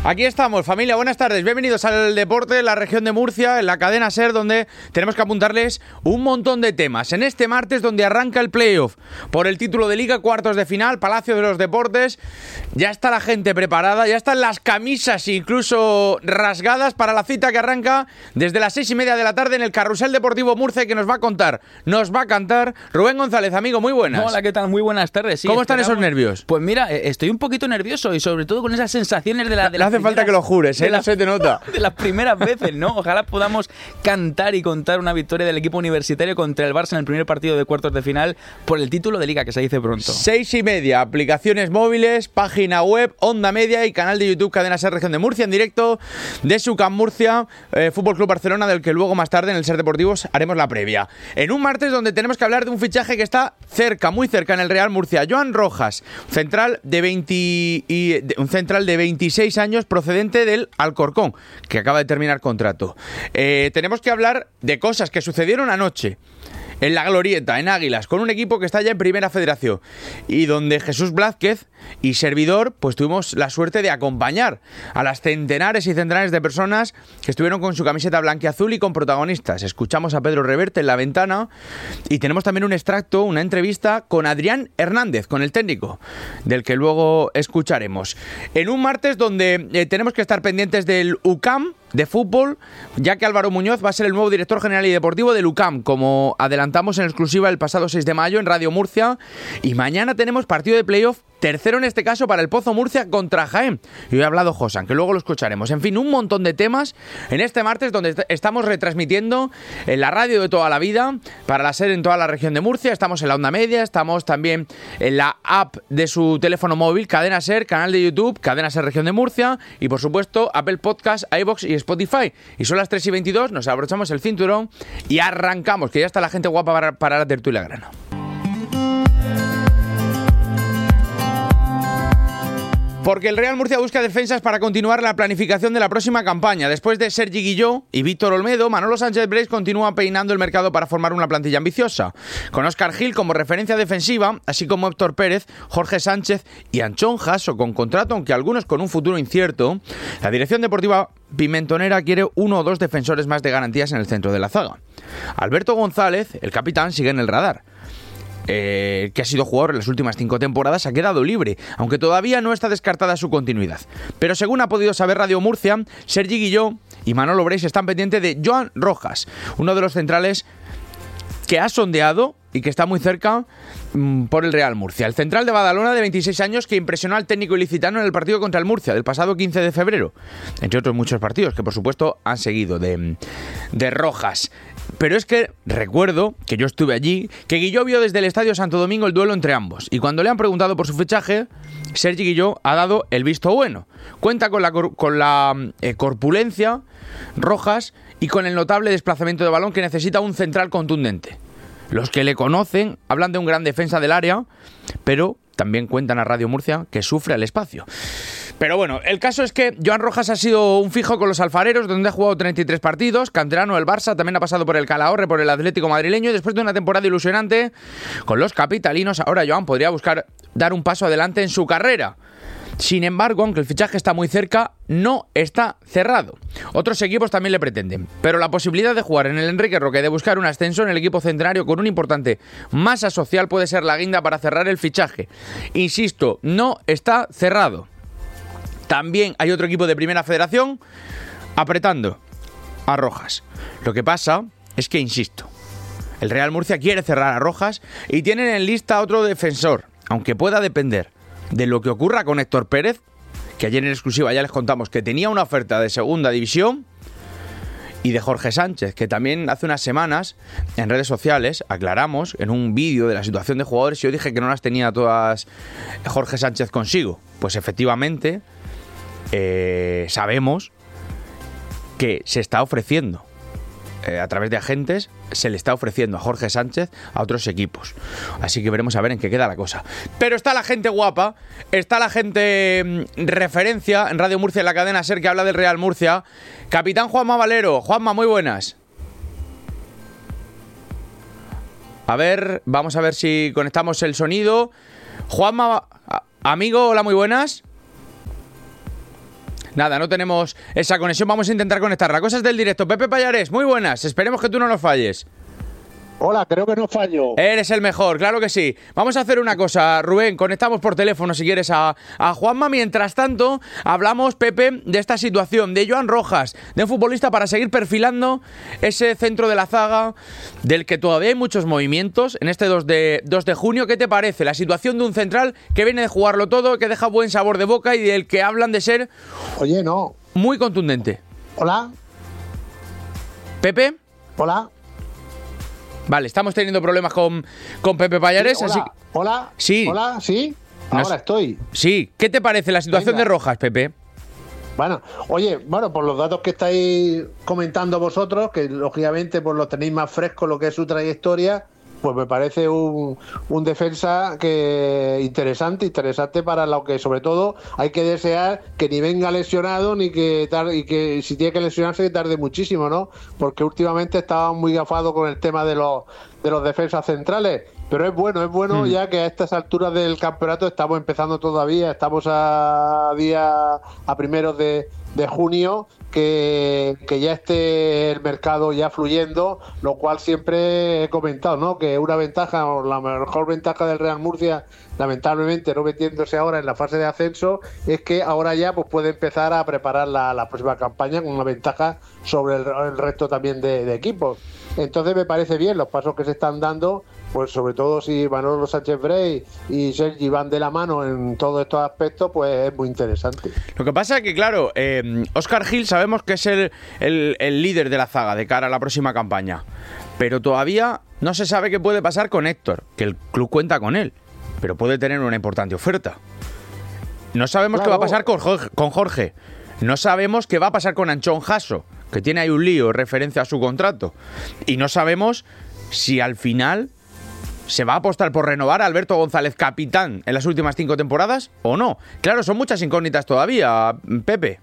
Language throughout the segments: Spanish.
Aquí estamos, familia, buenas tardes, bienvenidos al Deporte, la región de Murcia, en la cadena SER, donde tenemos que apuntarles un montón de temas. En este martes, donde arranca el playoff por el título de Liga, cuartos de final, Palacio de los Deportes, ya está la gente preparada, ya están las camisas incluso rasgadas para la cita que arranca desde las 6:30 de la tarde en el Carrusel Deportivo Murcia, que nos va a cantar Rubén González. Amigo, muy buenas. Hola, ¿qué tal? Muy buenas tardes. Sí, ¿cómo están esos nervios? Pues mira, estoy un poquito nervioso y sobre todo con esas sensaciones de Le hace falta que lo jures, no se te nota. De las primeras veces, ¿no? Ojalá podamos cantar y contar una victoria del equipo universitario contra el Barça en el primer partido de cuartos de final por el título de Liga, que se dice pronto. 6:30, aplicaciones móviles, página web, Onda Media y canal de YouTube Cadena SER Región de Murcia, en directo de SUCAM Murcia, Fútbol Club Barcelona, del que luego más tarde en el SER Deportivos haremos la previa. En un martes donde tenemos que hablar de un fichaje que está cerca, muy cerca en el Real Murcia. Joan Rojas, central de 26 años, procedente del Alcorcón, que acaba de terminar contrato. Tenemos que hablar de cosas que sucedieron anoche en la Glorieta, en Águilas, con un equipo que está ya en Primera Federación y donde Jesús Blázquez y servidor pues tuvimos la suerte de acompañar a las centenares y centenares de personas que estuvieron con su camiseta blanquiazul y con protagonistas. Escuchamos a Pedro Reverte en la ventana y tenemos también un extracto, una entrevista con Adrián Hernández, con el técnico, del que luego escucharemos. En un martes donde tenemos que estar pendientes del UCAM de fútbol, ya que Álvaro Muñoz va a ser el nuevo director general y deportivo del UCAM, como adelantamos en exclusiva el pasado 6 de mayo en Radio Murcia. Y mañana tenemos partido de playoff, tercero en este caso para el Pozo Murcia contra Jaén. Y hoy ha hablado Josan, que luego lo escucharemos. En fin, un montón de temas en este martes donde estamos retransmitiendo en la radio de toda la vida, para la SER en toda la región de Murcia. Estamos en la Onda Media, estamos también en la app de su teléfono móvil, Cadena SER, canal de YouTube, Cadena SER Región de Murcia y por supuesto Apple Podcast, iVoox y Spotify. Y son las 3:22, nos abrochamos el cinturón y arrancamos, que ya está la gente guapa para la tertulia grana. Porque el Real Murcia busca defensas para continuar la planificación de la próxima campaña. Después de Sergi Guilló y Víctor Olmedo, Manolo Sánchez Brés continúa peinando el mercado para formar una plantilla ambiciosa, con Óscar Gil como referencia defensiva, así como Héctor Pérez, Jorge Sánchez y Anchón Jasso con contrato, aunque algunos con un futuro incierto. La dirección deportiva pimentonera quiere uno o dos defensores más de garantías en el centro de la zaga. Alberto González, el capitán, sigue en el radar. Que ha sido jugador en las últimas 5 temporadas, ha quedado libre, aunque todavía no está descartada su continuidad. Pero según ha podido saber Radio Murcia, Sergi Guilló y Manolo Brés están pendientes de Joan Rojas, uno de los centrales que ha sondeado y que está muy cerca por el Real Murcia. El central de Badalona, de 26 años, que impresionó al técnico ilicitano en el partido contra el Murcia del pasado 15 de febrero, entre otros muchos partidos que por supuesto han seguido de Rojas. Pero es que recuerdo que yo estuve allí, que Guilló vio desde el Estadio Santo Domingo el duelo entre ambos, y cuando le han preguntado por su fichaje, Sergi Guilló ha dado el visto bueno. Cuenta con la corpulencia Rojas y con el notable desplazamiento de balón que necesita un central contundente. Los que le conocen hablan de un gran defensa del área, pero también cuentan a Radio Murcia que sufre al espacio. Pero bueno, el caso es que Joan Rojas ha sido un fijo con los alfareros, donde ha jugado 33 partidos, canterano del Barça, también ha pasado por el Calahorra, por el Atlético madrileño, y después de una temporada ilusionante con los capitalinos, ahora Joan podría buscar dar un paso adelante en su carrera. Sin embargo, aunque el fichaje está muy cerca, no está cerrado. Otros equipos también le pretenden, pero la posibilidad de jugar en el Enrique Roque y de buscar un ascenso en el equipo centenario con una importante masa social puede ser la guinda para cerrar el fichaje. Insisto, no está cerrado. También hay otro equipo de Primera Federación apretando a Rojas. Lo que pasa es que, insisto, el Real Murcia quiere cerrar a Rojas y tienen en lista otro defensor, aunque pueda depender de lo que ocurra con Héctor Pérez, que ayer en exclusiva ya les contamos que tenía una oferta de segunda división, y de Jorge Sánchez, que también hace unas semanas en redes sociales aclaramos en un vídeo de la situación de jugadores, y yo dije que no las tenía todas Jorge Sánchez consigo. Pues efectivamente sabemos que se está ofreciendo a través de agentes, se le está ofreciendo a Jorge Sánchez a otros equipos, así que veremos a ver en qué queda la cosa. Pero está la gente guapa, está la gente referencia en Radio Murcia, en la cadena SER, que habla del Real Murcia. Capitán Juanma Valero. Juanma, muy buenas. A ver, vamos a ver si conectamos el sonido. Juanma, amigo, hola, muy buenas. Nada, no tenemos esa conexión, vamos a intentar conectarla. Cosas del directo. Pepe Pallares, muy buenas, esperemos que tú no nos falles. Hola, creo que no fallo. Eres el mejor, claro que sí. Vamos a hacer una cosa, Rubén, conectamos por teléfono si quieres a Juanma. Mientras tanto, hablamos, Pepe, de esta situación de Joan Rojas, de un futbolista para seguir perfilando ese centro de la zaga, del que todavía hay muchos movimientos en este 2 de junio. ¿Qué te parece la situación de un central que viene de jugarlo todo, que deja buen sabor de boca y del que hablan de ser... Oye, no. Muy contundente. Hola. Pepe. Hola. Vale, estamos teniendo problemas con Pepe Pallares. Sí, hola, así... hola, sí. Hola, sí. Ahora estoy. Sí, ¿qué te parece la situación Venga. de Rojas, Pepe? Bueno, oye, por los datos que estáis comentando vosotros, que lógicamente pues los tenéis más frescos lo que es su trayectoria, pues me parece un defensa que interesante para lo que sobre todo hay que desear que ni venga lesionado ni que tarde, y que si tiene que lesionarse que tarde muchísimo, ¿no? Porque últimamente estaba muy gafado con el tema de los defensas centrales. Pero es bueno ya que a estas alturas del campeonato estamos empezando todavía, estamos a primeros de junio, que ya esté el mercado ya fluyendo, lo cual siempre he comentado, ¿no? Que una ventaja, o la mejor ventaja del Real Murcia, lamentablemente no metiéndose ahora en la fase de ascenso, es que ahora ya pues puede empezar a preparar la próxima campaña con una ventaja sobre el resto también de equipos. Entonces me parece bien los pasos que se están dando, pues sobre todo si Manolo Sánchez Brey y Sergi van de la mano en todos estos aspectos, pues es muy interesante. Lo que pasa es que, claro, Óscar Gil sabemos que es el líder de la zaga de cara a la próxima campaña, pero todavía no se sabe qué puede pasar con Héctor, que el club cuenta con él, pero puede tener una importante oferta. No sabemos qué va a pasar con Jorge. No sabemos qué va a pasar con Anchón Jasso, que tiene ahí un lío en referencia a su contrato. Y no sabemos si al final se va a apostar por renovar a Alberto González, capitán, en las últimas 5 temporadas, o no. Claro, son muchas incógnitas todavía, Pepe.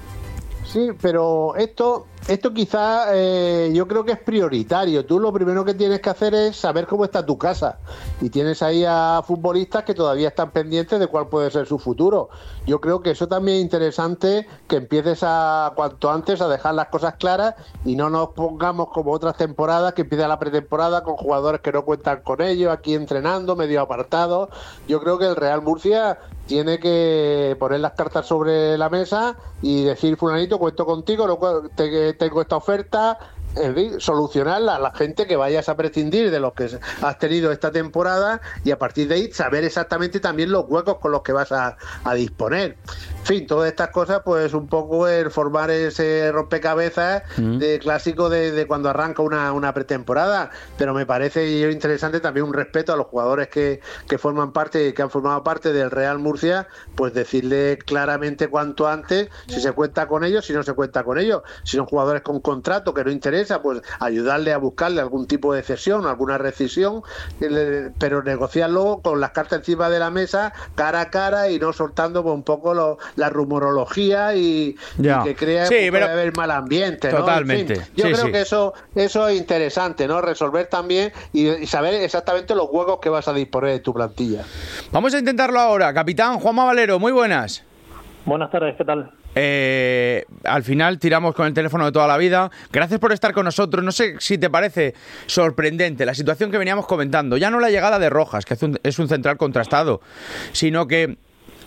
Sí, pero esto quizá yo creo que es prioritario. Tú lo primero que tienes que hacer es saber cómo está tu casa. Y tienes ahí a futbolistas que todavía están pendientes de cuál puede ser su futuro. Yo creo que eso también es interesante, que empieces cuanto antes a dejar las cosas claras y no nos pongamos como otras temporadas, que empieza la pretemporada con jugadores que no cuentan con ellos, aquí entrenando, medio apartados. Yo creo que el Real Murcia tiene que poner las cartas sobre la mesa y decir: fulanito, cuento contigo, tengo esta oferta, en fin, solucionarla a la gente que vayas a prescindir de los que has tenido esta temporada, y a partir de ahí saber exactamente también los huecos con los que vas a disponer. En fin, todas estas cosas, pues un poco el formar ese rompecabezas de clásico de cuando arranca una pretemporada. Pero me parece interesante también un respeto a los jugadores que forman parte, que han formado parte del Real Murcia, pues decirle claramente cuanto antes si se cuenta con ellos, si no se cuenta con ellos. Si son jugadores con contrato que no interesa, pues ayudarle a buscarle algún tipo de cesión, alguna rescisión, pero negociarlo con las cartas encima de la mesa, cara a cara, y no soltando pues un poco la rumorología y que crea que puede haber mal ambiente, ¿no? Totalmente. En fin, yo creo que eso es interesante, ¿no? Resolver también y saber exactamente los huecos que vas a disponer de tu plantilla. Vamos a intentarlo ahora. Capitán Juanma Valero, muy buenas. Buenas tardes, ¿qué tal? Al final tiramos con el teléfono de toda la vida. Gracias por estar con nosotros. No sé si te parece sorprendente la situación que veníamos comentando. Ya no la llegada de Rojas, que es un central contrastado, sino que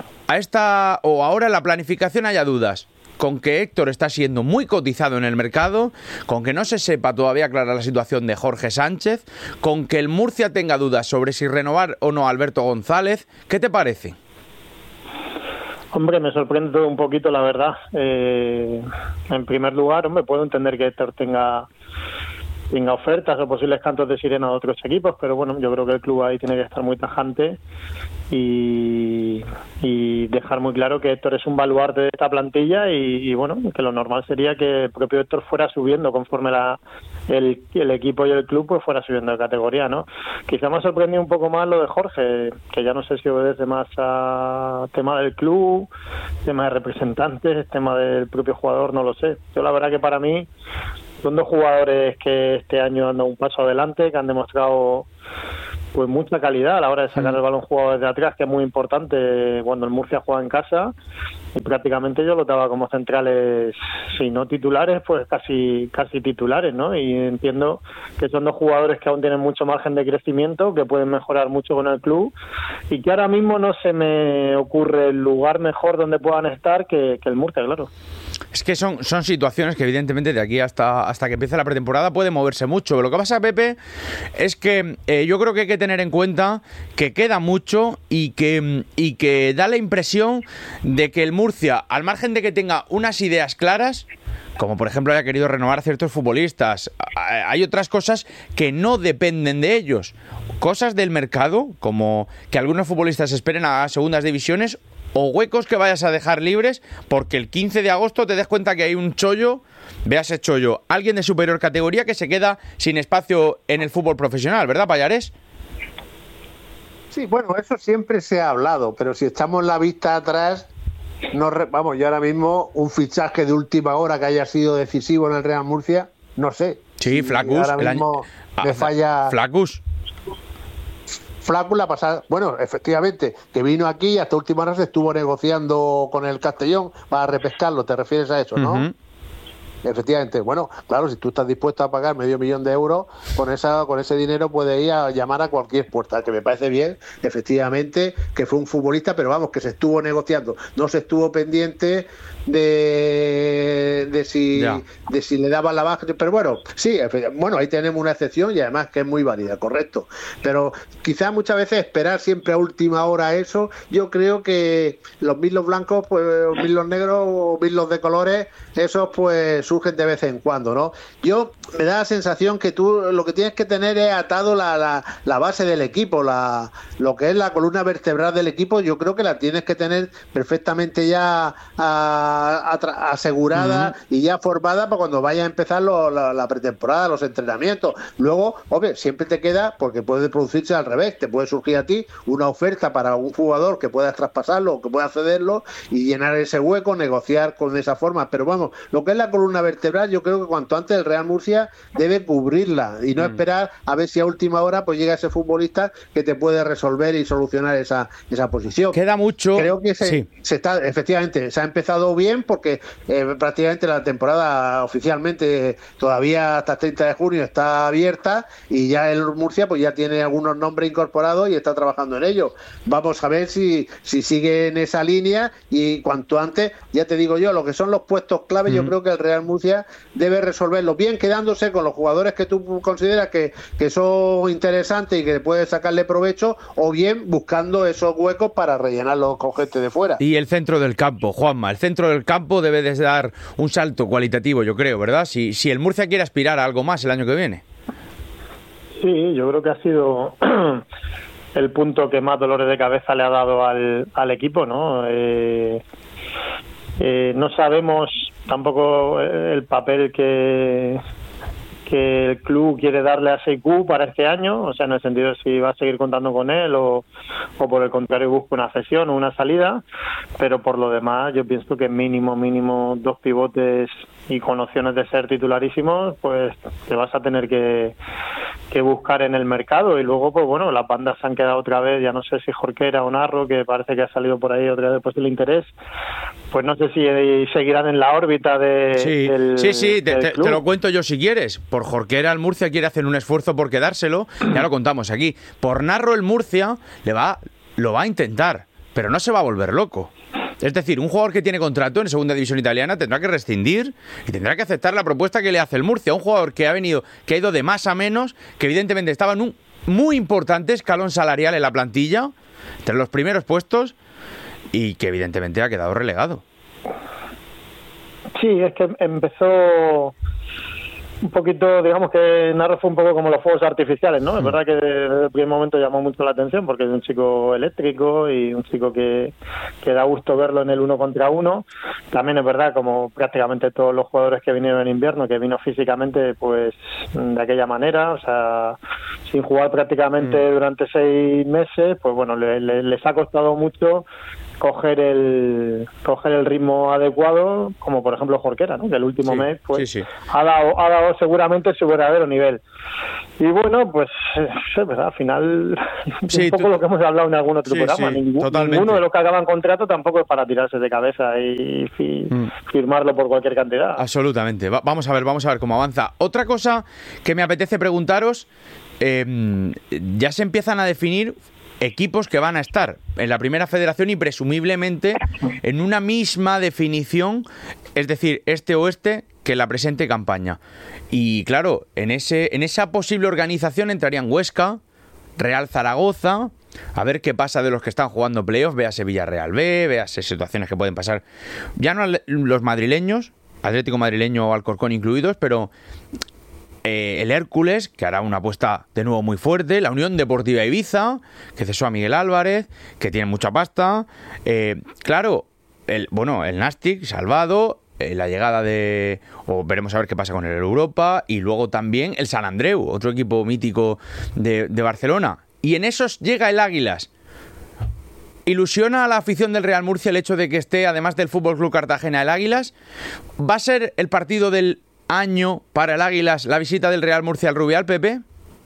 ahora en la planificación haya dudas. Con que Héctor está siendo muy cotizado en el mercado, con que no se sepa todavía aclarar la situación de Jorge Sánchez, con que el Murcia tenga dudas sobre si renovar o no a Alberto González. ¿Qué te parece? Hombre, me sorprende todo un poquito, la verdad. En primer lugar, puedo entender que Héctor tenga ofertas o posibles cantos de sirena de otros equipos, pero bueno, yo creo que el club ahí tiene que estar muy tajante y dejar muy claro que Héctor es un baluarte de esta plantilla y bueno, que lo normal sería que el propio Héctor fuera subiendo conforme el equipo y el club pues fuera subiendo de categoría, ¿no? Quizá me ha sorprendido un poco más lo de Jorge, que ya no sé si obedece más a tema del club, tema de representantes, tema del propio jugador, no lo sé. Yo la verdad que para mí son dos jugadores que este año han dado un paso adelante, que han demostrado pues mucha calidad a la hora de sacar el balón jugado desde atrás, que es muy importante cuando el Murcia juega en casa, y prácticamente yo lo daba como centrales, si no titulares, pues casi titulares, ¿no? Y entiendo que son dos jugadores que aún tienen mucho margen de crecimiento, que pueden mejorar mucho con el club, y que ahora mismo no se me ocurre el lugar mejor donde puedan estar que el Murcia, claro. Es que son situaciones que evidentemente de aquí hasta que empiece la pretemporada puede moverse mucho. Lo que pasa, Pepe, es que yo creo que hay que tener en cuenta que queda mucho y que da la impresión de que el Murcia, al margen de que tenga unas ideas claras, como por ejemplo haya querido renovar a ciertos futbolistas, hay otras cosas que no dependen de ellos. Cosas del mercado, como que algunos futbolistas esperen a segundas divisiones, o huecos que vayas a dejar libres porque el 15 de agosto te des cuenta que hay un chollo, veas ese chollo, alguien de superior categoría que se queda sin espacio en el fútbol profesional, ¿verdad, Pallares? Sí, bueno, eso siempre se ha hablado, pero si echamos la vista atrás, vamos, yo ahora mismo un fichaje de última hora que haya sido decisivo en el Real Murcia, no sé. Sí, Flacus. Ahora mismo me falla... Flacus. Flacus la pasada, bueno, efectivamente, que vino aquí y hasta última hora se estuvo negociando con el Castellón para repescarlo, ¿te refieres a eso, no? Uh-huh. Efectivamente, bueno, claro, si tú estás dispuesto a pagar $500,000 con ese dinero puedes ir a llamar a cualquier puerta, que me parece bien, efectivamente, que fue un futbolista, pero vamos, que se estuvo negociando, no se estuvo pendiente de si le daban la baja, pero bueno, sí, bueno, ahí tenemos una excepción y además que es muy válida, correcto, pero quizás muchas veces esperar siempre a última hora eso, yo creo que los mirlos blancos, pues mirlos negros o mirlos de colores, esos pues surgen de vez en cuando, ¿no? Yo me da la sensación que tú lo que tienes que tener es atado la base del equipo, lo que es la columna vertebral del equipo, yo creo que la tienes que tener perfectamente ya asegurada y ya formada para cuando vaya a empezar la pretemporada, los entrenamientos. Luego, obvio, siempre te queda, porque puede producirse al revés, te puede surgir a ti una oferta para un jugador que puedas traspasarlo o que puedas cederlo y llenar ese hueco, negociar con esa forma, pero vamos, lo que es la columna vertebral, yo creo que cuanto antes el Real Murcia debe cubrirla y no esperar a ver si a última hora pues llega ese futbolista que te puede resolver y solucionar esa posición. Queda mucho. Creo que efectivamente, se ha empezado bien porque prácticamente la temporada oficialmente todavía hasta el 30 de junio está abierta y ya el Murcia pues ya tiene algunos nombres incorporados y está trabajando en ello. Vamos a ver si sigue en esa línea y cuanto antes, ya te digo yo, lo que son los puestos clave, yo creo que el Real Murcia debe resolverlo bien quedándose con los jugadores que tú consideras que son interesantes y que puedes sacarle provecho, o bien buscando esos huecos para rellenarlos con gente de fuera. Y el centro del campo, Juanma, el centro del campo debe de dar un salto cualitativo, yo creo, ¿verdad? Si el Murcia quiere aspirar a algo más el año que viene. Sí, yo creo que ha sido el punto que más dolores de cabeza le ha dado al equipo, ¿no? No sabemos tampoco el papel que el club quiere darle a Seikou para este año, o sea, en el sentido de si va a seguir contando con él o por el contrario busca una cesión o una salida, pero por lo demás yo pienso que mínimo 2 pivotes y con opciones de ser titularísimos, pues te vas a tener que buscar en el mercado. Y luego, pues bueno, las bandas se han quedado otra vez, ya no sé si Jorquera o Narro, que parece que ha salido por ahí otra vez después del interés, pues no sé si seguirán en la órbita del te lo cuento yo si quieres. Por Jorquera el Murcia quiere hacer un esfuerzo por quedárselo, ya lo contamos aquí. Por Narro el Murcia lo va a intentar, pero no se va a volver loco. Es decir, un jugador que tiene contrato en segunda división italiana tendrá que rescindir y tendrá que aceptar la propuesta que le hace el Murcia. Un jugador que ha ido de más a menos, que evidentemente estaba en un muy importante escalón salarial en la plantilla, entre los primeros puestos, y que evidentemente ha quedado relegado. Sí, es que empezó un poquito, digamos que Narro fue un poco como los fuegos artificiales, ¿no? Es verdad que desde el primer momento llamó mucho la atención porque es un chico eléctrico y un chico que da gusto verlo en el 1 contra 1. También es verdad, como prácticamente todos los jugadores que vinieron en invierno, que vino físicamente pues de aquella manera, o sea, sin jugar prácticamente durante 6 meses, pues bueno, les ha costado mucho coger el ritmo adecuado, como por ejemplo Jorquera, ¿no? Que el último mes pues ha dado seguramente su verdadero nivel. Y bueno, pues al final un poco lo que hemos hablado en algún otro programa. Ninguno de los que acaban contrato tampoco es para tirarse de cabeza y firmarlo por cualquier cantidad. Absolutamente. Vamos a ver cómo avanza. Otra cosa que me apetece preguntaros, ya se empiezan a definir equipos que van a estar en la primera federación y presumiblemente en una misma definición, es decir, este-oeste, que la presente campaña. Y claro, en esa posible organización entrarían Huesca, Real Zaragoza, a ver qué pasa de los que están jugando playoff, véase Villarreal B, véase situaciones que pueden pasar, ya no los madrileños, Atlético Madrileño o Alcorcón incluidos, pero el Hércules, que hará una apuesta de nuevo muy fuerte, la Unión Deportiva Ibiza, que cesó a Miguel Álvarez, que tiene mucha pasta, claro, el Nàstic salvado, la llegada o veremos a ver qué pasa con el Europa, y luego también el Sant Andreu, otro equipo mítico de Barcelona, y en esos llega el Águilas. ¿Ilusiona a la afición del Real Murcia el hecho de que esté, además del Fútbol Club Cartagena, el Águilas? ¿Va a ser el partido del año para el Águilas la visita del Real Murcia al Rubial, Pepe?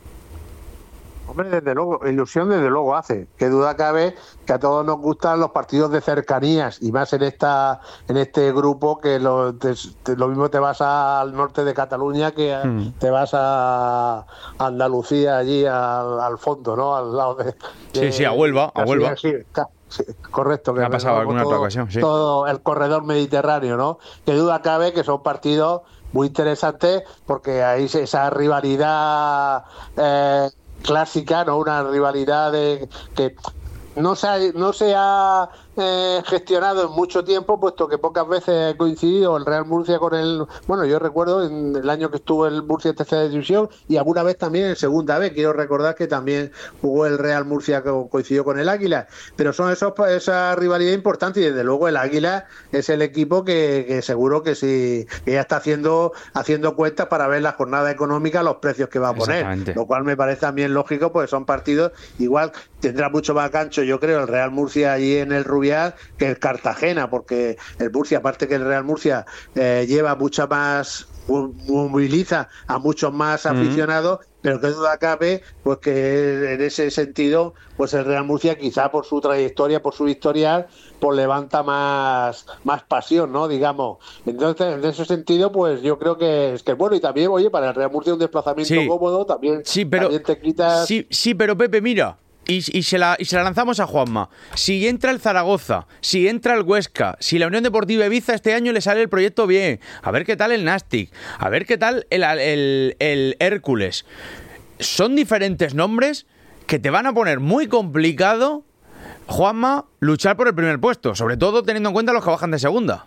Hombre, desde luego, ilusión desde luego hace. Qué duda cabe que a todos nos gustan los partidos de cercanías, y más en este grupo, que lo mismo te vas al norte de Cataluña que te vas a Andalucía, allí al fondo, ¿no? Al lado de sí, a Huelva. Sí, correcto. Que ha pasado alguna otra ocasión, sí. Todo el corredor mediterráneo, ¿no? Qué duda cabe que son partidos muy interesantes, porque ahí esa rivalidad clásica, ¿no? Una rivalidad que no se ha gestionado en mucho tiempo, puesto que pocas veces ha coincidido el Real Murcia con el... Bueno, yo recuerdo en el año que estuvo el Murcia en tercera división, y alguna vez también en segunda vez. Quiero recordar que también jugó el Real Murcia, que coincidió con el Águila. Pero son esa rivalidad importante, y desde luego el Águila es el equipo que seguro que sí, que ya está haciendo cuentas para ver la jornada económica, los precios que va a poner. Lo cual me parece también lógico, porque son partidos, igual tendrá mucho más gancho, yo creo, el Real Murcia allí en el Rubial que el Cartagena, porque el Murcia, aparte que el Real Murcia lleva mucha más, moviliza a muchos más aficionados, pero que duda cabe pues que en ese sentido pues el Real Murcia, quizá por su trayectoria, por su historial, pues levanta más pasión, ¿no? Digamos. Entonces, en ese sentido, pues yo creo que es bueno. Y también, oye, para el Real Murcia un desplazamiento cómodo también te quitas... Sí, pero Pepe, mira, y se la lanzamos a Juanma. Si entra el Zaragoza, si entra el Huesca, si la Unión Deportiva Ibiza este año le sale el proyecto bien, a ver qué tal el Nàstic, a ver qué tal el Hércules. Son diferentes nombres que te van a poner muy complicado, Juanma, luchar por el primer puesto, sobre todo teniendo en cuenta los que bajan de segunda.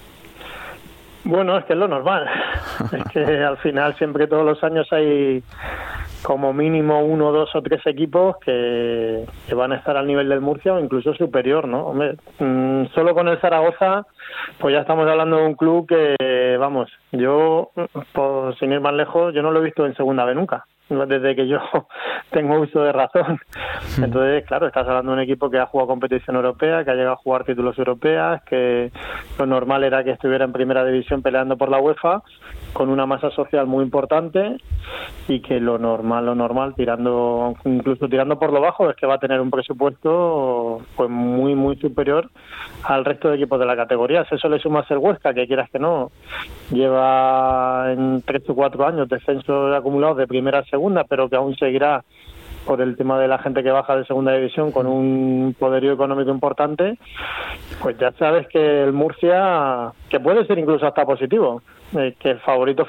Bueno, es que es lo normal. Es que al final siempre, todos los años, hay como mínimo 1, 2 o 3 equipos que van a estar al nivel del Murcia o incluso superior, ¿no? Hombre, solo con el Zaragoza, pues ya estamos hablando de un club que, vamos, yo, por sin ir más lejos, yo no lo he visto en segunda B nunca, desde que yo tengo uso de razón. Entonces, claro, estás hablando de un equipo que ha jugado competición europea, que ha llegado a jugar títulos europeos, que lo normal era que estuviera en primera división peleando por la UEFA, con una masa social muy importante, y que lo normal, incluso tirando por lo bajo, es que va a tener un presupuesto pues muy, muy superior al resto de equipos de la categoría. Si eso le sumas el Huesca, que quieras que no, lleva en 3 o 4 años descensos acumulados de primera a segunda, pero que aún seguirá, por el tema de la gente que baja de segunda división, con un poderío económico importante, pues ya sabes que el Murcia, que puede ser incluso hasta positivo, que el favorito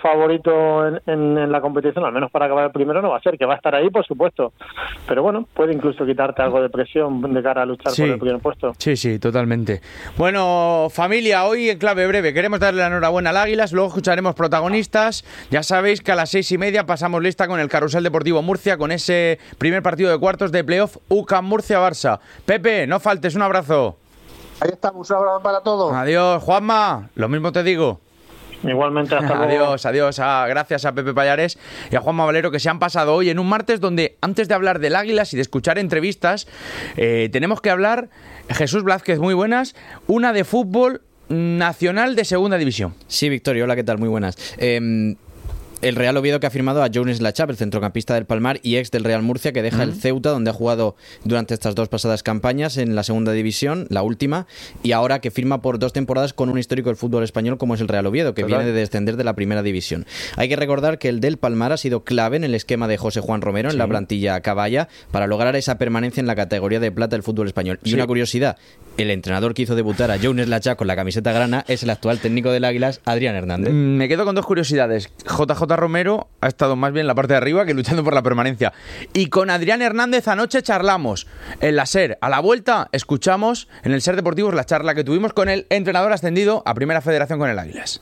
en la competición, al menos para acabar el primero, no va a ser, que va a estar ahí, por supuesto, pero bueno, puede incluso quitarte algo de presión de cara a luchar por el primer puesto. Sí, totalmente. Bueno, familia, hoy en clave breve queremos darle la enhorabuena al Águilas, luego escucharemos protagonistas. Ya sabéis que a las 6:30 pasamos lista con el Carrusel Deportivo Murcia, con ese primer partido de cuartos de playoff, UCAM Murcia-Barça. Pepe, no faltes, un abrazo. Ahí estamos, un abrazo para todos. Adiós, Juanma, lo mismo te digo. Igualmente, hasta luego. Adiós. Gracias a Pepe Pallares y a Juanma Valero, que se han pasado hoy en un martes donde, antes de hablar del Águilas y de escuchar entrevistas, tenemos que hablar, Jesús Blázquez, muy buenas, una de fútbol nacional de segunda división. Sí, Victoria, hola, ¿qué tal? Muy buenas. El Real Oviedo, que ha firmado a Younes Lachap, el centrocampista del Palmar y ex del Real Murcia, que deja el Ceuta, donde ha jugado durante estas 2 pasadas campañas en la segunda división, la última, y ahora que firma por 2 temporadas con un histórico del fútbol español como es el Real Oviedo, que viene de descender de la primera división. Hay que recordar que el del Palmar ha sido clave en el esquema de José Juan Romero, en la plantilla caballa, para lograr esa permanencia en la categoría de plata del fútbol español. Y una curiosidad, el entrenador que hizo debutar a Younes Lachap con la camiseta grana es el actual técnico del Águilas, Adrián Hernández. Me quedo con 2 curiosidades. JJ Romero ha estado más bien en la parte de arriba que luchando por la permanencia. Y con Adrián Hernández anoche charlamos en la SER. A la vuelta escuchamos en el SER Deportivos la charla que tuvimos con el entrenador ascendido a Primera Federación con el Águilas.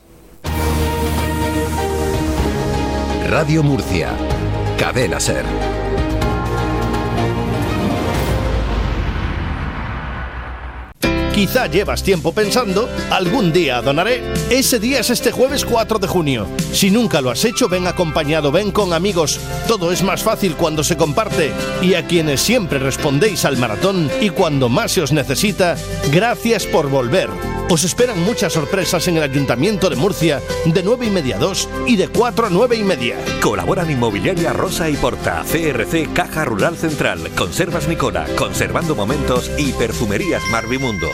Radio Murcia, Cadena SER. Quizá llevas tiempo pensando, algún día donaré. Ese día es este jueves 4 de junio. Si nunca lo has hecho, ven acompañado, ven con amigos. Todo es más fácil cuando se comparte. Y a quienes siempre respondéis al maratón y cuando más se os necesita, gracias por volver. Os esperan muchas sorpresas en el Ayuntamiento de Murcia, de 9:30 a 2 y de 4 a 9:30. Colaboran Inmobiliaria Rosa y Porta, CRC Caja Rural Central, Conservas Nicola, Conservando Momentos y Perfumerías Marvimundo.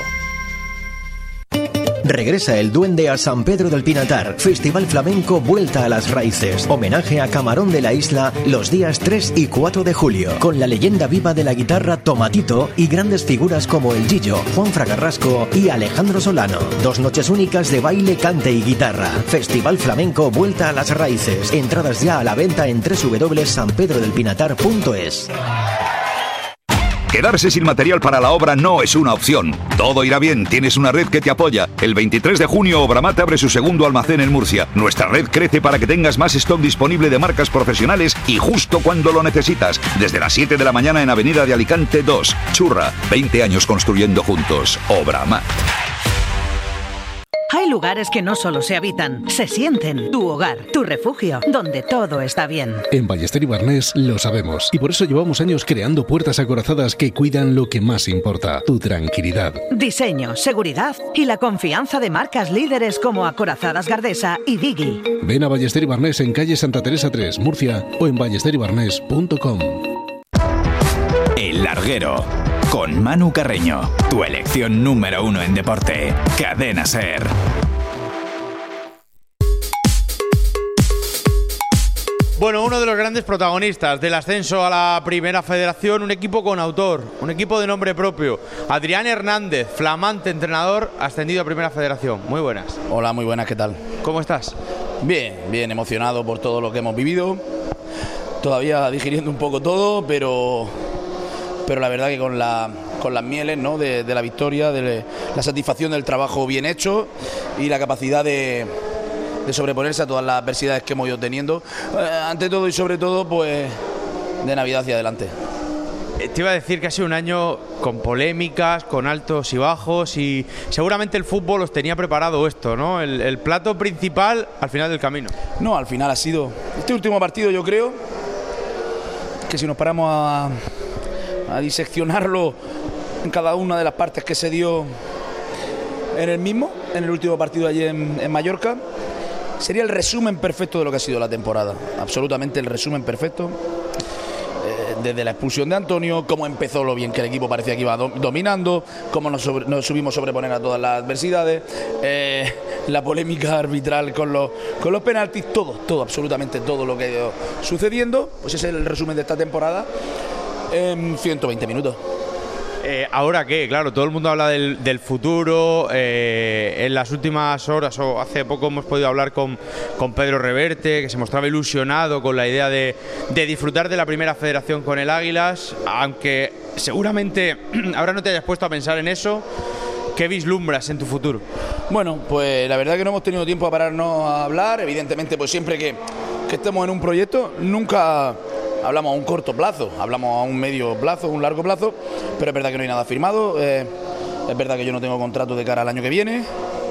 Regresa el Duende a San Pedro del Pinatar. Festival Flamenco Vuelta a las Raíces. Homenaje a Camarón de la Isla los días 3 y 4 de julio. Con la leyenda viva de la guitarra Tomatito y grandes figuras como el Gillo, Juan Fragarrasco y Alejandro Solano. 2 noches únicas de baile, cante y guitarra. Festival Flamenco Vuelta a las Raíces. Entradas ya a la venta en www.sanpedrodelpinatar.es. Quedarse sin material para la obra no es una opción. Todo irá bien, tienes una red que te apoya. El 23 de junio Obramat abre su segundo almacén en Murcia. Nuestra red crece para que tengas más stock disponible de marcas profesionales y justo cuando lo necesitas. Desde las 7 de la mañana en Avenida de Alicante 2. Churra, 20 años construyendo juntos. Obramat. Hay lugares que no solo se habitan, se sienten. Tu hogar, tu refugio, donde todo está bien. En Ballester y Barnés lo sabemos y por eso llevamos años creando puertas acorazadas que cuidan lo que más importa, tu tranquilidad. Diseño, seguridad y la confianza de marcas líderes como Acorazadas Gardesa y Digi. Ven a Ballester y Barnés en calle Santa Teresa 3, Murcia o en ballesteribarnés.com. El Larguero, con Manu Carreño, tu elección número 1 en deporte. Cadena SER. Bueno, uno de los grandes protagonistas del ascenso a la Primera Federación, un equipo con autor, un equipo de nombre propio. Adrián Hernández, flamante entrenador, ascendido a Primera Federación. Muy buenas. Hola, muy buenas, ¿qué tal? ¿Cómo estás? Bien, emocionado por todo lo que hemos vivido. Todavía digiriendo un poco todo, pero la verdad que con las mieles, ¿no?, de la victoria, de la satisfacción del trabajo bien hecho y la capacidad de sobreponerse a todas las adversidades que hemos ido teniendo, ante todo y sobre todo, pues, de Navidad hacia adelante. Te iba a decir que ha sido un año con polémicas, con altos y bajos, y seguramente el fútbol os tenía preparado esto, ¿no? El plato principal al final del camino. No, al final ha sido este último partido, yo creo que si nos paramos a diseccionarlo en cada una de las partes que se dio en el último partido allí en Mallorca, sería el resumen perfecto de lo que ha sido la temporada. Absolutamente el resumen perfecto. Desde la expulsión de Antonio, cómo empezó, lo bien que el equipo parecía que iba dominando, cómo nos subimos a sobreponer a todas las adversidades, la polémica arbitral con los penaltis, todo, absolutamente todo lo que ha ido sucediendo, pues ese es el resumen de esta temporada en 120 minutos. Ahora que, claro, todo el mundo habla del futuro. En las últimas horas o hace poco hemos podido hablar con Pedro Reverte, que se mostraba ilusionado con la idea de disfrutar de la Primera Federación con el Águilas, aunque seguramente ahora no te hayas puesto a pensar en eso. ¿Qué vislumbras en tu futuro? Bueno, pues la verdad que no hemos tenido tiempo a pararnos a hablar. Evidentemente, pues siempre que estemos en un proyecto, nunca hablamos a un corto plazo, hablamos a un medio plazo, un largo plazo, pero es verdad que no hay nada firmado, es verdad que yo no tengo contrato de cara al año que viene,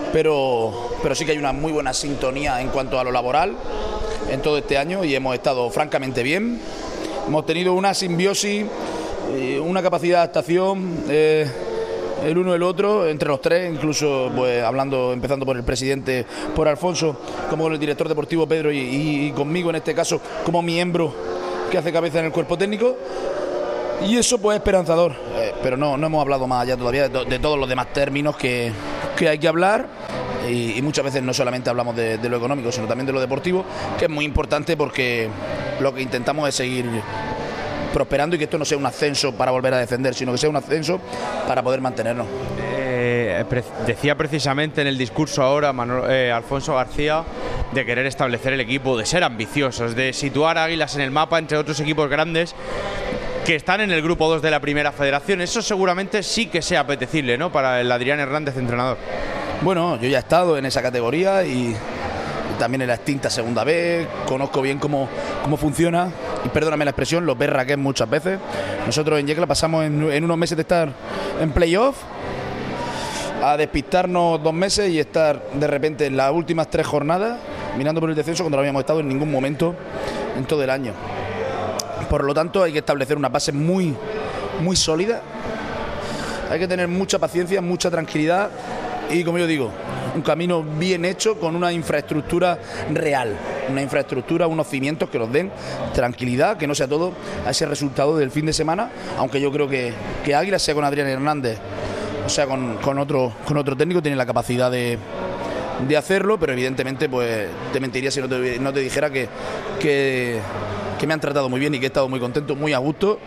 pero sí que hay una muy buena sintonía en cuanto a lo laboral en todo este año y hemos estado francamente bien. Hemos tenido una simbiosis, una capacidad de adaptación el uno el otro, entre los tres, incluso pues empezando por el presidente, por Alfonso, como con el director deportivo Pedro y conmigo en este caso como miembro que hace cabeza en el cuerpo técnico, y eso pues es esperanzador, pero no hemos hablado más allá todavía de todos los demás términos que hay que hablar, y muchas veces no solamente hablamos de lo económico, sino también de lo deportivo, que es muy importante porque lo que intentamos es seguir prosperando y que esto no sea un ascenso para volver a descender, sino que sea un ascenso para poder mantenernos. Decía precisamente en el discurso ahora Alfonso García de querer establecer el equipo, de ser ambiciosos, de situar a Águilas en el mapa entre otros equipos grandes que están en el grupo 2 de la Primera Federación. Eso seguramente sí que sea apetecible, ¿no?, para el Adrián Hernández, entrenador. Bueno, yo ya he estado en esa categoría y también en la extinta Segunda B, conozco bien cómo funciona, y perdóname la expresión, los berraques muchas veces. Nosotros en Yecla pasamos en unos meses de estar en playoff a despistarnos 2 meses y estar de repente en las últimas 3 jornadas mirando por el descenso cuando no habíamos estado en ningún momento en todo el año. Por lo tanto, hay que establecer una base muy, muy sólida, hay que tener mucha paciencia, mucha tranquilidad y, como yo digo, un camino bien hecho con una infraestructura real, una infraestructura, unos cimientos que nos den tranquilidad, que no sea todo a ese resultado del fin de semana, aunque yo creo que Águila, sea con Adrián Hernández o sea con otro técnico, tiene la capacidad de hacerlo, pero evidentemente pues te mentiría si no te dijera que me han tratado muy bien y que he estado muy contento, muy a gusto.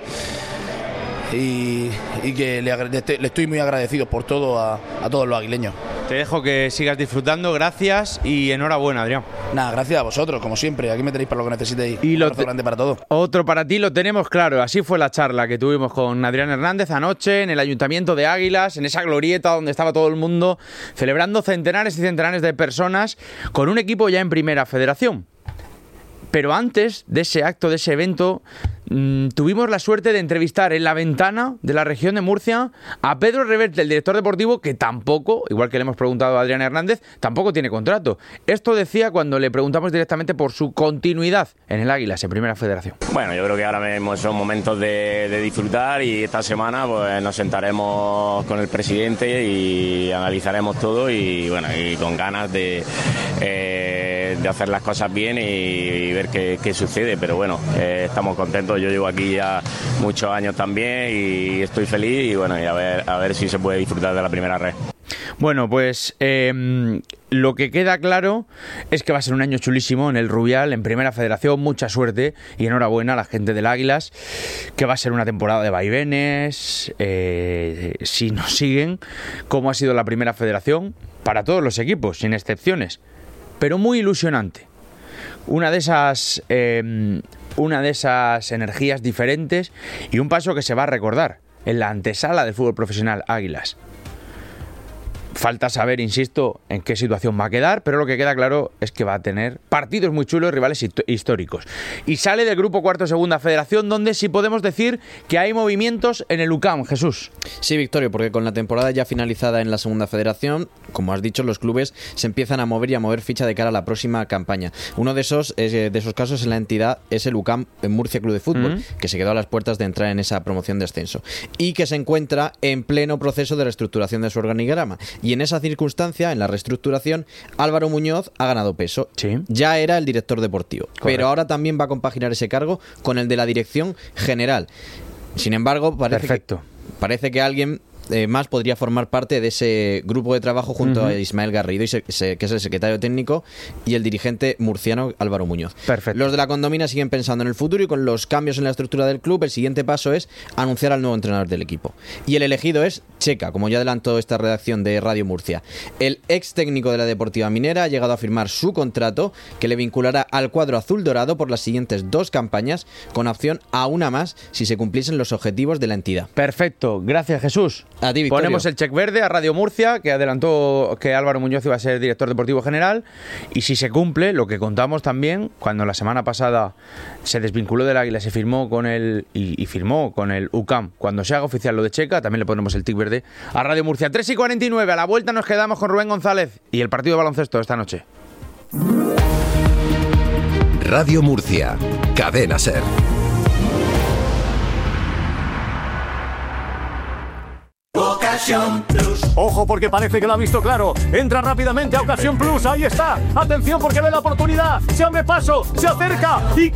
Y que le estoy muy agradecido por todo a todos los aguileños. Te dejo que sigas disfrutando, gracias y enhorabuena, Adrián. Nada, gracias a vosotros, como siempre, aquí me tenéis para lo que necesitéis. Y un abrazo grande para todos. Otro para ti lo tenemos claro, así fue la charla que tuvimos con Adrián Hernández anoche en el Ayuntamiento de Águilas, en esa glorieta donde estaba todo el mundo celebrando centenares y centenares de personas con un equipo ya en Primera Federación. Pero antes de ese acto, de ese evento, tuvimos la suerte de entrevistar en La Ventana de la región de Murcia a Pedro Reverte, el director deportivo, que tampoco, igual que le hemos preguntado a Adrián Hernández, tampoco tiene contrato. Esto decía cuando le preguntamos directamente por su continuidad en el Águilas, en Primera Federación. Bueno, yo creo que ahora mismo son momentos de disfrutar, y esta semana pues nos sentaremos con el presidente y analizaremos todo, y bueno, y con ganas de hacer las cosas bien y ver qué sucede, pero bueno, estamos contentos. Yo llevo aquí ya muchos años también y estoy feliz, y bueno, y a ver si se puede disfrutar de la primera red. Bueno, pues lo que queda claro es que va a ser un año chulísimo en el Rubial, en Primera Federación. Mucha suerte y enhorabuena a la gente del Águilas, que va a ser una temporada de vaivenes, si nos siguen, como ha sido la Primera Federación, para todos los equipos, sin excepciones, pero muy ilusionante. Una de esas energías diferentes y un paso que se va a recordar en la antesala del fútbol profesional Águilas. Falta saber, insisto, en qué situación va a quedar, pero lo que queda claro es que va a tener partidos muy chulos, rivales históricos. Y sale del grupo cuarto Segunda Federación, donde sí podemos decir que hay movimientos en el UCAM, Jesús. Sí, Victorio, porque con la temporada ya finalizada en la Segunda Federación, como has dicho, los clubes se empiezan a mover ficha de cara a la próxima campaña. Uno de esos casos en la entidad es el UCAM en Murcia Club de Fútbol, que se quedó a las puertas de entrar en esa promoción de ascenso y que se encuentra en pleno proceso de reestructuración de su organigrama. Y en esa circunstancia, en la reestructuración, Álvaro Muñoz ha ganado peso. Sí. Ya era el director deportivo, correcto, pero ahora también va a compaginar ese cargo con el de la dirección general. Sin embargo, parece que alguien más podría formar parte de ese grupo de trabajo junto a Ismael Garrido, que es el secretario técnico, y el dirigente murciano Álvaro Muñoz. Perfecto. Los de la condomina siguen pensando en el futuro, y con los cambios en la estructura del club, el siguiente paso es anunciar al nuevo entrenador del equipo. Y el elegido es Checa, como ya adelantó esta redacción de Radio Murcia. El ex técnico de la Deportiva Minera ha llegado a firmar su contrato, que le vinculará al cuadro azul dorado por las siguientes 2 campañas, con opción a una más si se cumpliesen los objetivos de la entidad. Perfecto, gracias, Jesús. A ti, Victorio. Ponemos el check verde a Radio Murcia, que adelantó que Álvaro Muñoz iba a ser director deportivo general, y si se cumple lo que contamos también, cuando la semana pasada se desvinculó del Águila, se firmó con el y firmó con el UCAM, cuando se haga oficial lo de Checa, también le ponemos el tic verde a Radio Murcia. 3:49, a la vuelta nos quedamos con Rubén González y el partido de baloncesto esta noche. Radio Murcia, Cadena SER. Ocasión Plus. Ojo, porque parece que lo ha visto claro. Entra rápidamente a Ocasión Plus. Ahí está. Atención, porque ve la oportunidad. Se abre paso, se acerca y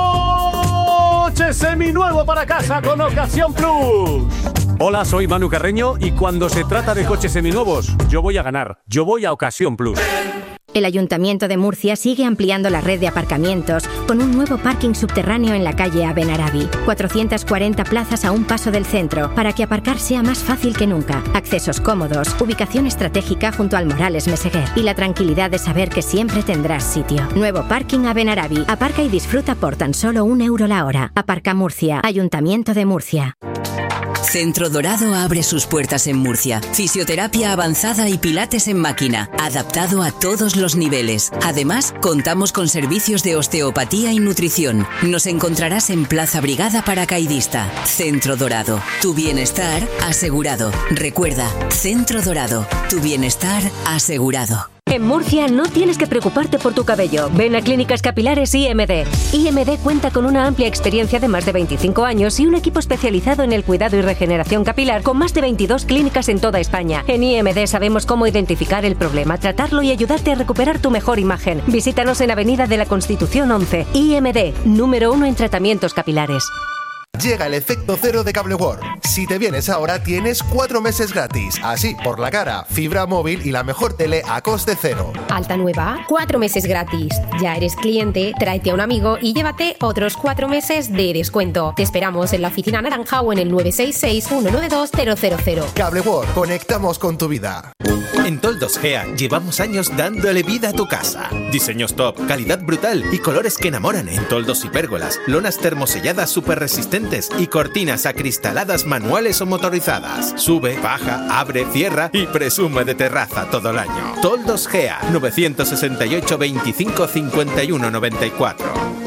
coche seminuevo para casa con Ocasión Plus. Hola, soy Manu Carreño y cuando se trata de coches seminuevos, yo voy a ganar. Yo voy a Ocasión Plus. El Ayuntamiento de Murcia sigue ampliando la red de aparcamientos con un nuevo parking subterráneo en la calle Abenarabi. 440 plazas a un paso del centro para que aparcar sea más fácil que nunca. Accesos cómodos, ubicación estratégica junto al Morales Meseguer y la tranquilidad de saber que siempre tendrás sitio. Nuevo parking Abenarabi. Aparca y disfruta por tan solo €1 la hora. Aparca Murcia. Ayuntamiento de Murcia. Centro Dorado abre sus puertas en Murcia. Fisioterapia avanzada y pilates en máquina, adaptado a todos los niveles. Además, contamos con servicios de osteopatía y nutrición. Nos encontrarás en Plaza Brigada Paracaidista. Centro Dorado. Tu bienestar asegurado. Recuerda, Centro Dorado. Tu bienestar asegurado. En Murcia no tienes que preocuparte por tu cabello. Ven a Clínicas Capilares IMD. IMD cuenta con una amplia experiencia de más de 25 años y un equipo especializado en el cuidado y regeneración capilar con más de 22 clínicas en toda España. En IMD sabemos cómo identificar el problema, tratarlo y ayudarte a recuperar tu mejor imagen. Visítanos en Avenida de la Constitución 11. IMD, número 1 en tratamientos capilares. Llega el efecto cero de Cable World. Si te vienes ahora tienes 4 meses gratis. Así, por la cara, fibra móvil y la mejor tele a coste cero. Alta nueva, 4 meses gratis. Ya eres cliente, tráete a un amigo y llévate otros 4 meses de descuento. Te esperamos en la oficina naranja o en el 966-192-000. Cable World, conectamos con tu vida. En Toldos Gea llevamos años dándole vida a tu casa. Diseños top, calidad brutal y colores que enamoran en toldos y pérgolas, lonas termoselladas súper resistentes y cortinas acristaladas manuales o motorizadas. Sube, baja, abre, cierra y presume de terraza todo el año. Toldos Gea, 968 25 51 94.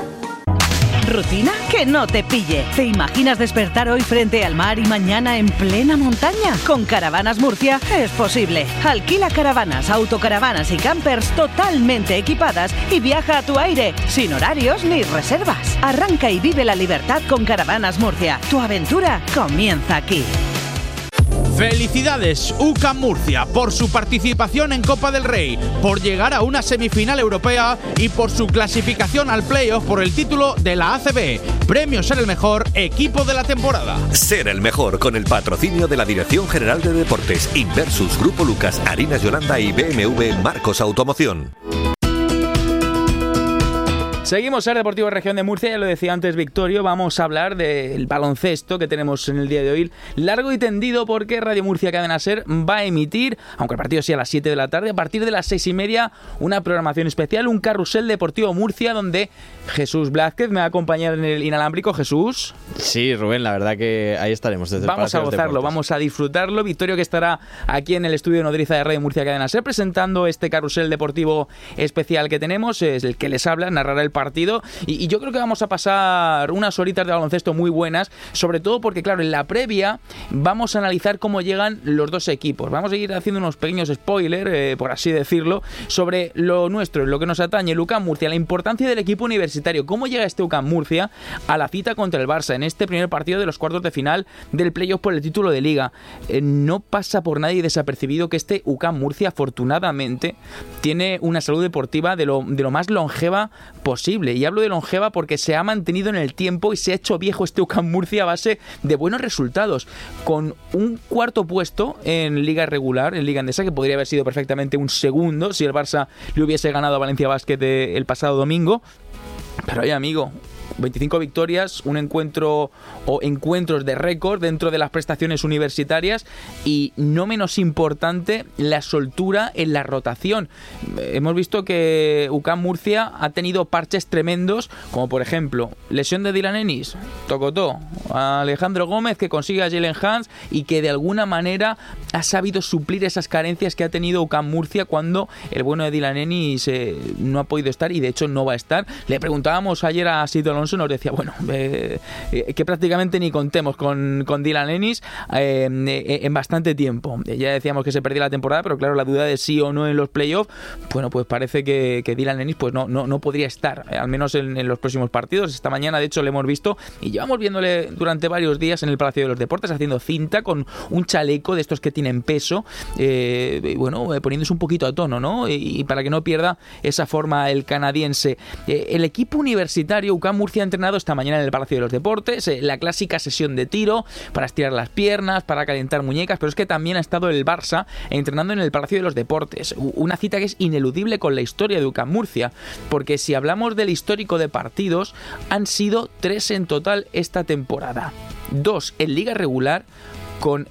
¿Rutina? Que no te pille. ¿Te imaginas despertar hoy frente al mar y mañana en plena montaña? Con Caravanas Murcia es posible. Alquila caravanas, autocaravanas y campers totalmente equipadas y viaja a tu aire, sin horarios ni reservas. Arranca y vive la libertad con Caravanas Murcia. Tu aventura comienza aquí. Felicidades UCAM Murcia por su participación en Copa del Rey, por llegar a una semifinal europea y por su clasificación al playoff por el título de la ACB. Premio Ser el Mejor equipo de la temporada. Ser el mejor con el patrocinio de la Dirección General de Deportes, Inversus, Grupo Lucas, Harinas Yolanda y BMW Marcos Automoción. Seguimos en Deportivo Región de Murcia, ya lo decía antes Victorio, vamos a hablar del baloncesto que tenemos en el día de hoy, largo y tendido porque Radio Murcia Cadena SER va a emitir, aunque el partido sea a las 7 de la tarde, a partir de las 6:30, una programación especial, un carrusel Deportivo Murcia, donde Jesús Blázquez me va a acompañar en el inalámbrico. Jesús. Sí, Rubén, la verdad que ahí estaremos desde Vamos a gozarlo, vamos a disfrutarlo. Victorio, que estará aquí en el estudio de Nodriza de Radio Murcia Cadena SER presentando este carrusel deportivo especial que tenemos, es el que les habla, narrará el partido y yo creo que vamos a pasar unas horitas de baloncesto muy buenas, sobre todo porque claro, en la previa vamos a analizar cómo llegan los dos equipos, vamos a ir haciendo unos pequeños spoilers, por así decirlo, sobre lo nuestro, lo que nos atañe, el UCAM Murcia, la importancia del equipo universitario, cómo llega este UCAM Murcia a la cita contra el Barça en este primer partido de los cuartos de final del playoff por el título de Liga. No pasa por nadie desapercibido que este UCAM Murcia afortunadamente tiene una salud deportiva de lo más longeva posible. Y hablo de longeva porque se ha mantenido en el tiempo y se ha hecho viejo este UCAM Murcia a base de buenos resultados, con un cuarto puesto en Liga regular, en Liga Endesa, que podría haber sido perfectamente un segundo si el Barça le hubiese ganado a Valencia Basket el pasado domingo. Pero oye, amigo, 25 victorias, un encuentro o encuentros de récord dentro de las prestaciones universitarias y, no menos importante, la soltura en la rotación. Hemos visto que UCAM Murcia ha tenido parches tremendos, como por ejemplo lesión de Dylan Ennis, tocotó, Alejandro Gómez, que consigue a Jalen Hans y que de alguna manera ha sabido suplir esas carencias que ha tenido UCAM Murcia cuando el bueno de Dylan Ennis no ha podido estar y de hecho no va a estar. Le preguntábamos ayer a Sito Alonso, nos decía, bueno, que prácticamente ni contemos con Dylan Ennis en bastante tiempo. Ya decíamos que se perdía la temporada, pero claro, la duda de sí o no en los playoffs, bueno, pues parece que Dylan Ennis pues no podría estar, al menos en los próximos partidos. Esta mañana, de hecho, le hemos visto y llevamos viéndole durante varios días en el Palacio de los Deportes haciendo cinta con un chaleco de estos que tienen peso, poniéndose un poquito a tono, ¿no? Y para que no pierda esa forma el canadiense. El equipo universitario UCAM Murcia ha entrenado esta mañana en el Palacio de los Deportes, la clásica sesión de tiro para estirar las piernas, para calentar muñecas, pero es que también ha estado el Barça entrenando en el Palacio de los Deportes. Una cita que es ineludible con la historia de UCAM Murcia, porque si hablamos del histórico de partidos, han sido 3 en total esta temporada. 2 en liga regular, con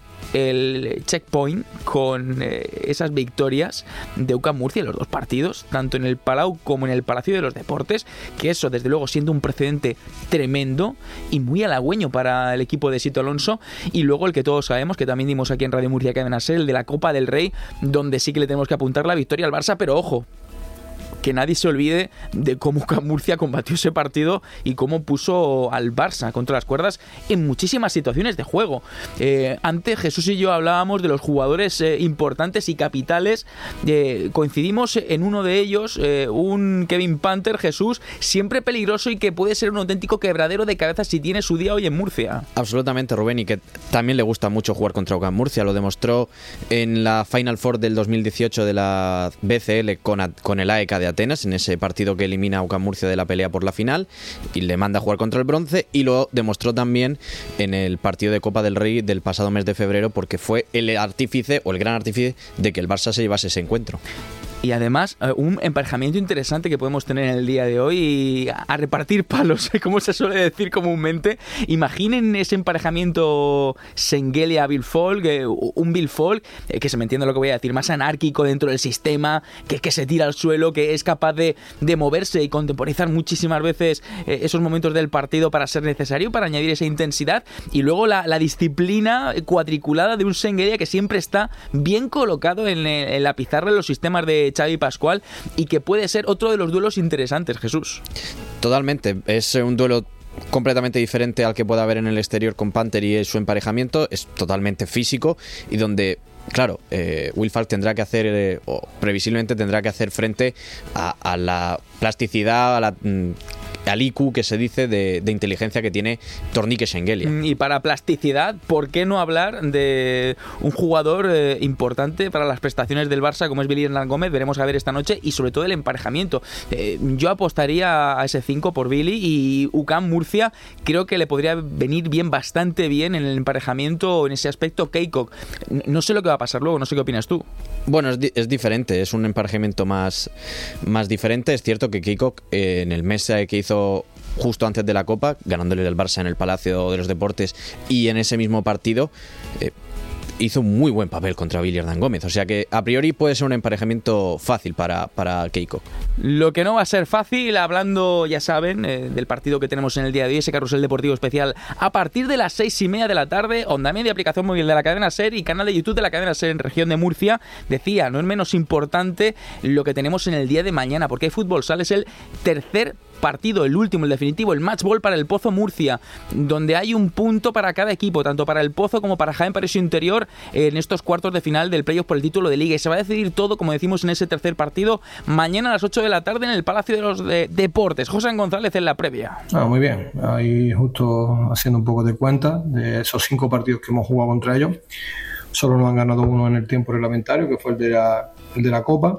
el checkpoint, con esas victorias de UCAM Murcia en los 2 partidos, tanto en el Palau como en el Palacio de los Deportes, que eso desde luego siendo un precedente tremendo y muy halagüeño para el equipo de Sito Alonso. Y luego el que todos sabemos, que también dimos aquí en Radio Murcia Cadena SER, el de la Copa del Rey, donde sí que le tenemos que apuntar la victoria al Barça, pero ojo, que nadie se olvide de cómo UCAM Murcia combatió ese partido y cómo puso al Barça contra las cuerdas en muchísimas situaciones de juego. Antes Jesús y yo hablábamos de los jugadores importantes y capitales. Coincidimos en uno de ellos, un Kevin Panther, Jesús, siempre peligroso y que puede ser un auténtico quebradero de cabeza si tiene su día hoy en Murcia. Absolutamente, Rubén, y que también le gusta mucho jugar contra UCAM Murcia. Lo demostró en la Final Four del 2018 de la BCL con el AEK de Atenas, en ese partido que elimina a UCAM Murcia de la pelea por la final y le manda a jugar contra el bronce, y lo demostró también en el partido de Copa del Rey del pasado mes de febrero, porque fue el artífice o el gran artífice de que el Barça se llevase ese encuentro. Y además, un emparejamiento interesante que podemos tener en el día de hoy, a repartir palos, como se suele decir comúnmente. Imaginen ese emparejamiento Senghelia-Bill Folk, un Bill Folk, que se me entiende lo que voy a decir, más anárquico dentro del sistema, que se tira al suelo, que es capaz de moverse y contemporizar muchísimas veces esos momentos del partido para ser necesario, para añadir esa intensidad. Y luego la disciplina cuadriculada de un Senghelia que siempre está bien colocado en la pizarra de los sistemas de Xavi Pascual y que puede ser otro de los duelos interesantes, Jesús. Totalmente, es un duelo completamente diferente al que pueda haber en el exterior con Panther y su emparejamiento. Es totalmente físico y donde, claro, Will Falk tendrá que hacer, o previsiblemente tendrá que hacer frente a la plasticidad, al IQ que se dice de inteligencia que tiene Tornique Senghelia. Y para plasticidad, ¿por qué no hablar de un jugador importante para las prestaciones del Barça como es Billy Hernán Gómez? Veremos a ver esta noche, y sobre todo el emparejamiento. Yo apostaría a ese 5 por Billy, y UCAM Murcia creo que le podría venir bien, bastante bien en el emparejamiento en ese aspecto Keikok. No sé lo que va a pasar luego, no sé qué opinas tú. Bueno, es diferente, es un emparejamiento más diferente. Es cierto que Keikok en el mes que hizo justo antes de la Copa, ganándole al Barça en el Palacio de los Deportes, y en ese mismo partido hizo un muy buen papel contra Billy Hernán Gómez, o sea que a priori puede ser un emparejamiento fácil para Keikok. Lo que no va a ser fácil, hablando, ya saben, del partido que tenemos en el día de hoy, ese carrusel deportivo especial a partir de las 6:30 de la tarde, onda media, aplicación móvil de la cadena SER y canal de YouTube de la cadena SER en región de Murcia. Decía, no es menos importante lo que tenemos en el día de mañana, porque hay fútbol sala, es el tercer partido, el último, el definitivo, el match ball para el Pozo Murcia, donde hay un punto para cada equipo, tanto para el Pozo como para Jaén Paraíso Interior, en estos cuartos de final del playoff por el título de Liga. Y se va a decidir todo, como decimos, en ese tercer partido, mañana a las 8 de la tarde en el Palacio de los Deportes. José González en la previa. Muy bien, ahí justo haciendo un poco de cuenta de esos 5 partidos que hemos jugado contra ellos. Solo nos han ganado uno en el tiempo reglamentario, que fue el de la Copa.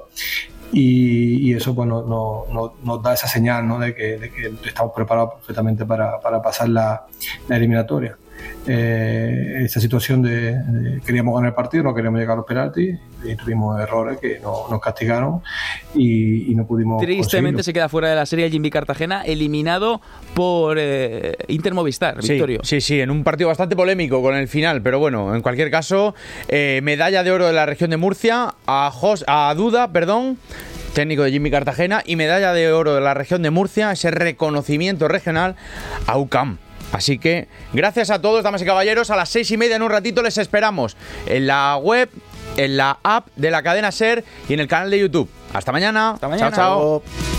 Y eso pues nos da esa señal, ¿no? de que estamos preparados perfectamente para pasar la eliminatoria. esta situación de queríamos ganar el partido, no queríamos llegar a los penaltis y tuvimos errores que nos castigaron y no pudimos tristemente conseguirlo. se queda fuera de la serie el Jimmy Cartagena, eliminado por Inter Movistar, Victorio. Sí, en un partido bastante polémico con el final, pero bueno, en cualquier caso, medalla de oro de la región de Murcia a Duda, técnico de Jimmy Cartagena, y medalla de oro de la región de Murcia, ese reconocimiento regional a UCAM. Así que gracias a todos, damas y caballeros. A las 6:30 en un ratito les esperamos en la web, en la app de la cadena SER y en el canal de YouTube. Hasta mañana. Hasta mañana. Chao.